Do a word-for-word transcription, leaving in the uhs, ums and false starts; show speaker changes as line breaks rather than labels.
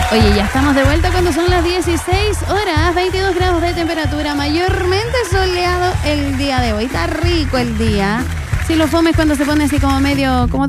Oye, ya estamos de vuelta cuando son las dieciséis horas, veintidós grados de temperatura, mayormente soleado el día de hoy. Está rico el día. Si lo fomes cuando se pone así como medio, como